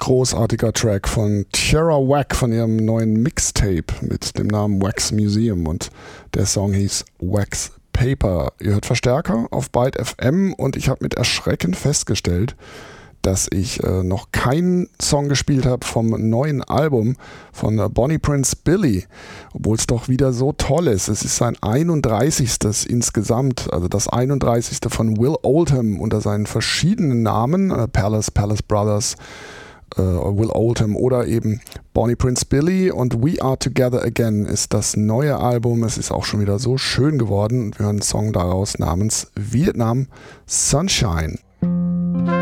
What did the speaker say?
großartiger Track von Tierra Whack von ihrem neuen Mixtape mit dem Namen Wax Museum und der Song hieß Wax Paper. Ihr hört Verstärker auf Byte FM und ich habe mit Erschrecken festgestellt, dass ich noch keinen Song gespielt habe vom neuen Album von Bonnie Prince Billy, obwohl es doch wieder so toll ist. Es ist sein 31. insgesamt, also das 31. von Will Oldham unter seinen verschiedenen Namen, Palace Brothers, Will Oldham oder eben Bonnie Prince Billy, und We Are Together Again ist das neue Album. Es ist auch schon wieder so schön geworden und wir hören einen Song daraus namens Vietnam Sunshine.